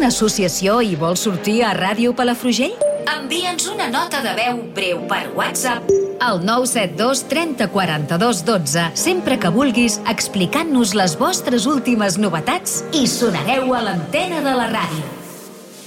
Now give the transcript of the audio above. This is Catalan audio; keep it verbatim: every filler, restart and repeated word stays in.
una associació i vols sortir a Ràdio Palafrugell? Envia'ns una nota de veu breu per WhatsApp al nou set dos trenta quaranta-dos dotze, sempre que vulguis, explicant-nos les vostres últimes novetats i sonareu a l'antena de la ràdio.